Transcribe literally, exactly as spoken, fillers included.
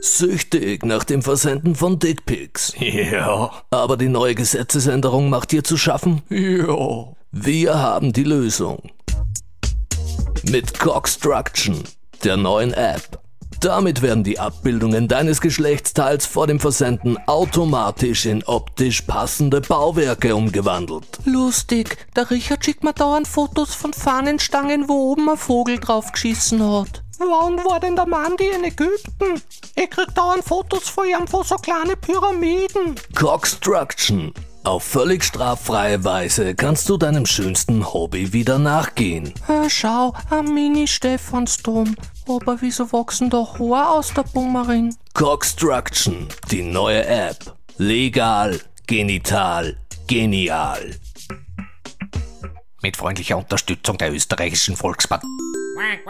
Süchtig nach dem Versenden von Dickpics. Ja. Aber die neue Gesetzesänderung macht dir zu schaffen? Ja. Wir haben die Lösung. Mit Cockstruction, der neuen App. Damit werden die Abbildungen deines Geschlechtsteils vor dem Versenden automatisch in optisch passende Bauwerke umgewandelt. Lustig, der Richard schickt mir dauernd Fotos von Fahnenstangen, wo oben ein Vogel drauf geschissen hat. Wann war denn der Mandy in Ägypten? Ich krieg dauernd Fotos von ihm von so kleine Pyramiden. Cockstruction. Auf völlig straffreie Weise kannst du deinem schönsten Hobby wieder nachgehen. Ah, schau, ein Mini-Stephansdom. Aber wieso wachsen da Haare aus der Bummerin? Cockstruction, die neue App. Legal, genital, genial. Mit freundlicher Unterstützung der österreichischen Volkspartei.